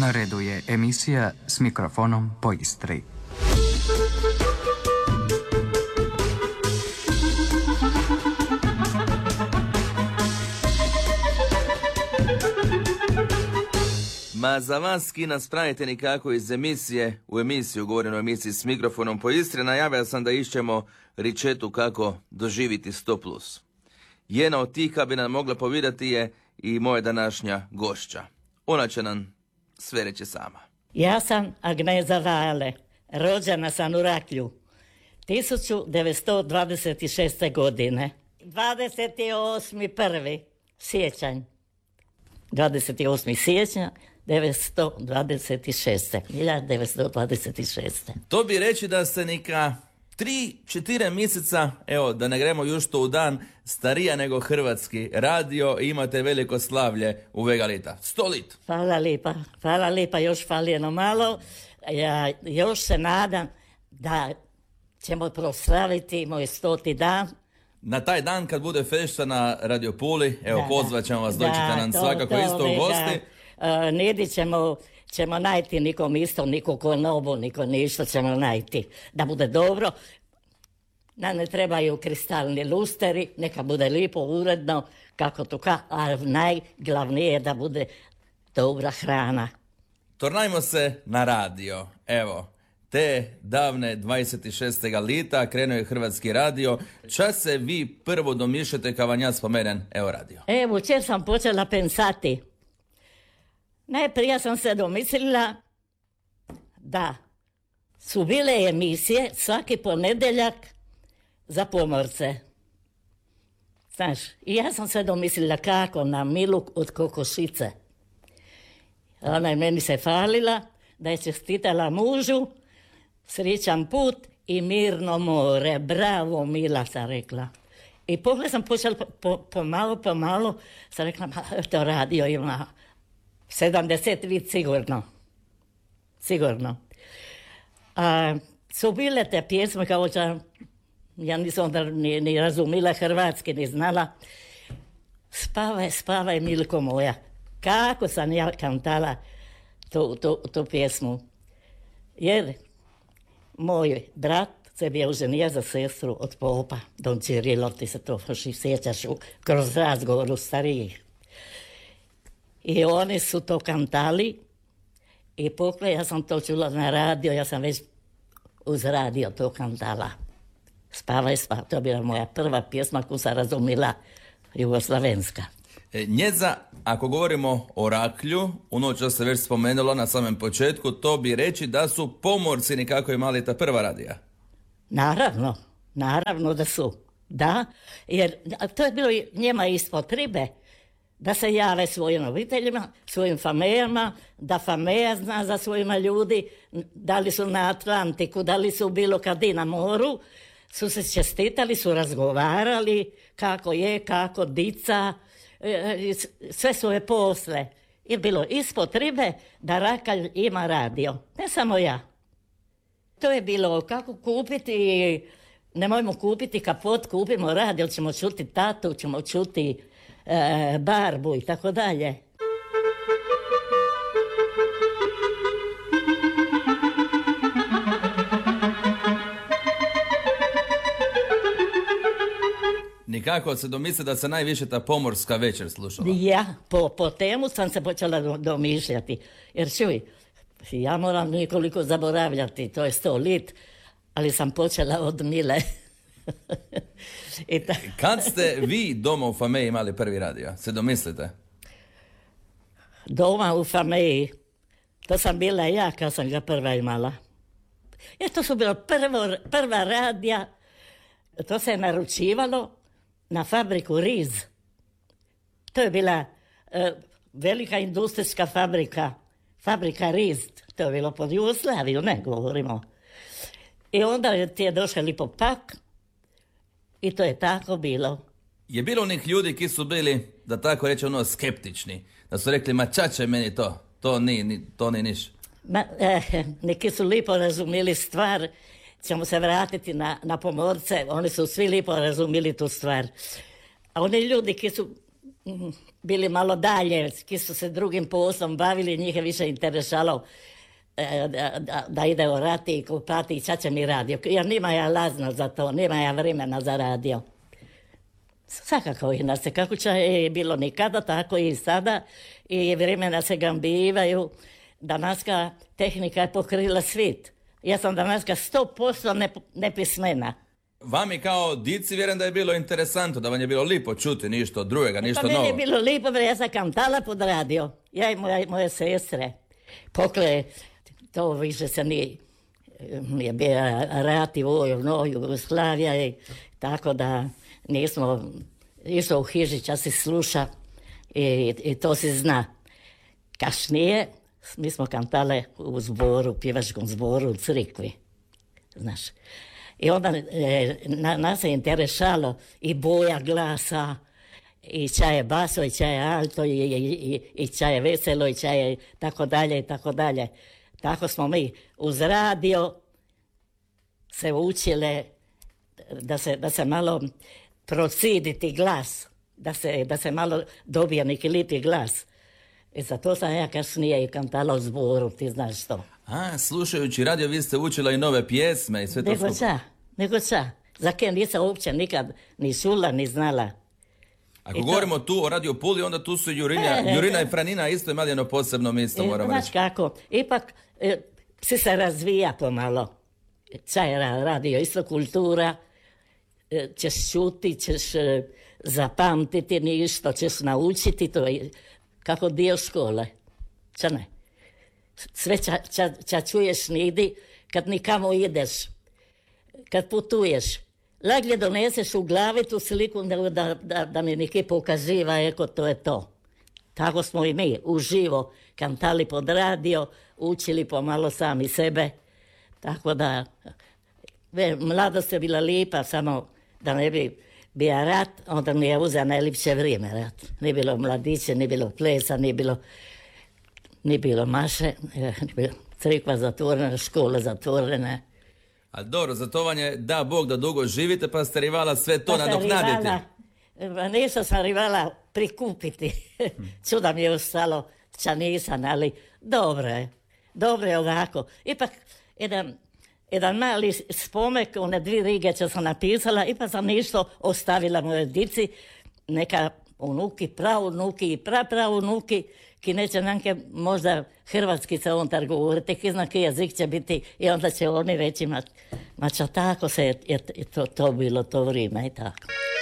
Na redu je emisija S mikrofonom po Istri. Ma za vas ki nas pratite nikako iz emisije u emisiju, govorim o emisiji S mikrofonom po Istri, najavio sam da išćemo ričetu kako doživiti 100+. Jedna od tih kad bi nam mogla povedati je i moja današnja gošća. Ona će nam sve reći sama. Ja sam Agneza Vale, rođena sam u Raklju 1926. godine. 28. siječanj. 28. siječnja 1926. To bi reći da ste neka 3-4 mjeseca, evo da ne gremo još to u dan, starija nego Hrvatski radio i imate veliko slavlje u vega leta. 100 lit. Hvala lipa, još fali jedno malo. Ja još se nadam da ćemo proslaviti moj 100. dan. Na taj dan kad bude fešta na Radio Puli, evo pozvat ćemo vas, dođite nam svakako isto u gosti. Nedi ćemo najti nikom isto, niko ko novo, niko ništa ćemo najti. Da bude dobro, da ne trebaju kristalni lusteri, neka bude lipo, uredno, kako to a najglavnije je da bude dobra hrana. Tornajmo se na radio, evo. Te davne 26. lita krenuo je Hrvatski radio. Čas se vi prvo domišljate kad vam ja spomenen, evo radio. Evo, če sam počela pensati. Najprije sam se domislila da su bile emisije svaki ponedjeljak za pomorce. Znaš, i ja sam se domislila kako na Milu od Kokošice. Ona je meni se falila da je čestitala mužu, srećan put i mirno more. Bravo, Mila, sam rekla. I pogled sam počela pomalo, sam rekla, to radio ima 70 vid sigurno. Su bile te pjesme kao da ja nisam onda ni razumila hrvatski, ni znala. Spavaj, Milko moja. Kako sam ja kantala tu pjesmu. Jer moj brat se bio oženio za sestru od popa, Don Cirilo, ti se to sjećaš kroz razgovoru starijih. I oni su to kantali i pokle, ja sam to čula na radio, ja sam već uz radio to kantala. Spavaj, to je bila moja prva pjesma koju sam razumila, jugoslavenska. Njeza, ako govorimo o Raklju, ono što se već spomenulo na samom početku, to bi reći da su pomorci nikako imali ta prva radija. Naravno da su. Da, jer to je bilo njema ispod ribe. Da se jave svojim obiteljima, svojim familijama, da familija zna za svojima ljudi, da li su na Atlantiku, da li su bilo kad i na moru, su se čestitali, su razgovarali kako je, kako dica, sve svoje posle. Je bilo ispod ribe da Rakalj ima radio, ne samo ja. To je bilo kako kupiti, nemojmo kupiti kapot, kupimo radio, ćemo čuti tatu, ćemo čuti barbu i tako dalje. Nikako se domisli da se najviše ta pomorska večer slušala. Ja, po temu sam se počela domišljati. Jer čuj, ja moram nekoliko zaboravljati, to je 100 lit, ali sam počela od Mile. Kad ste vi doma u Fameji imali prvi radio? Se domislite? Doma u Fameji, to sam bila ja kad sam ga prva imala. To su bila prva radija, to se je naručivalo na fabriku Riz. To je bila velika industrijska fabrika Riz. To je bilo pod Jugoslaviju, ne govorimo. I onda ti je došao lipo pak i to je tako bilo. Je bilo onih ljudi ki su bili, da tako reći, skeptični, da su rekli, ma čače meni to ni niš. Neki su lipo razumili stvar, ćemo se vratiti na pomorce, oni su svi lipo razumili tu stvar. A oni ljudi ki su bili malo dalje, ki su se drugim poslom bavili, njih je više interesalo da ide u rati i kupati i sad će mi radio. Jer nima ja lazno za to, nima ja vremena za radio. Svakako i nas se kako će je bilo nikada, tako i sada. I vremena se gambivaju. Danaska tehnika je pokrila svijet. Ja sam danaska 100% nepismena. Vami kao dici vjerujem da je bilo interesantno, da vam je bilo lipo čuti ništa drugega, ništa novo. Meni je bilo lipo, ja sam kantala pod radio. Ja i moje sestre. Pokle, to više se nije bio rat i vojno, Jugoslavija i tako da nismo išlo u Hižića se sluša i to se zna. Kasnije mi smo kantale u zboru, pjevačkom zboru u crkvi, znaš. I onda nas je interesalo i boja glasa, i čaje baso, i čaje alto, i čaje veselo, i čaje tako dalje, i tako dalje. Tako smo mi uz radio se učile da se malo prociditi glas, da se malo dobije neki lipi glas. I zato sam ja kasnije i kantala u zboru, ti znaš što. Slušajući radio vi ste učila i nove pjesme i sve to skupo. Nego ča. Za kje nisam uopće nikad ni čula, ni znala. Ako govorimo tu o Radio Puli, onda tu su Jurina i Franina isto imali jedno posebno mjesto, moram reći. Znaš kako, ipak si se razvija pomalo. Čaj radio, isto kultura, ćeš čuti, ćeš zapamtiti ništo, ćeš naučiti, to je kako dio škole. Ča ne? Sve ča čuješ nigdje kad nikamo ideš, kad putuješ. Laglje doneseš u glavi tu sliku da mi neki pokaziva, eko to je to. Tako smo i mi uživo kantali pod radio, učili pomalo sami sebe. Tako da, mladost je bila lipa, samo da ne bi bio rat, onda mi je uzeo najljepše vrijeme rat. Nije bilo mladiće, nije bilo plesa, nije bilo maše, crkva zatvorena, škola zatvorena. Ali dobro, za to vam je da Bog da dugo živite, pa ste rivala sve to nadoknaditi. Nisam sam rivala prikupiti. Čuda mi je ostalo, ča nisam, ali dobro je ovako. Ipak, jedan mali spomek, one 2 rige što sam napisala, ipak sam nešto ostavila moje dici, neka unuki, pravunuki i prapravunuki, ki neće nanke možda hrvatski se on govoriti, ki zna ki jezik će biti i onda će oni reći, mača tako se je to bilo to vrijeme i tako.